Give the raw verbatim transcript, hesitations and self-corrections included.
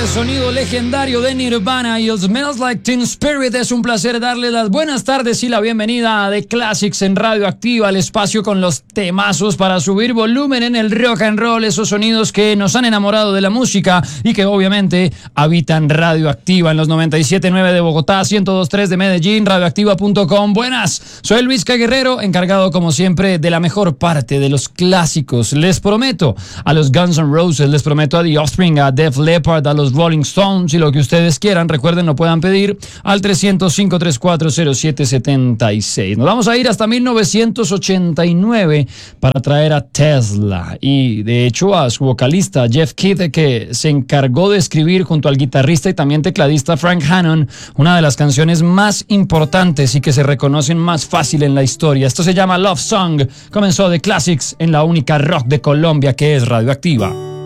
Sonido legendario de Nirvana y el Smells Like Teen Spirit. Es un placer darle las buenas tardes y la bienvenida a The Classics en Radioactiva, el espacio con los temazos para subir volumen en el rock and roll, esos sonidos que nos han enamorado de la música y que obviamente habitan Radioactiva en los noventa y siete punto nueve de Bogotá, ciento dos punto tres de Medellín, radioactiva punto com. Buenas, soy Luis K. Guerrero, encargado como siempre de la mejor parte de los clásicos. Les prometo a los Guns N' Roses, les prometo a The Offspring, a Def Leppard, a los Rolling Stones y lo que ustedes quieran. Recuerden, lo puedan pedir al trescientos cinco treinta y cuatro cero siete setenta y seis. Nos vamos a ir hasta mil novecientos ochenta y nueve para traer a Tesla y de hecho a su vocalista Jeff Kidd, que se encargó de escribir junto al guitarrista y también tecladista Frank Hannon una de las canciones más importantes y que se reconocen más fácil en la historia. Esto se llama Love Song. Comenzó The Classics en la única rock de Colombia que es Radioactiva.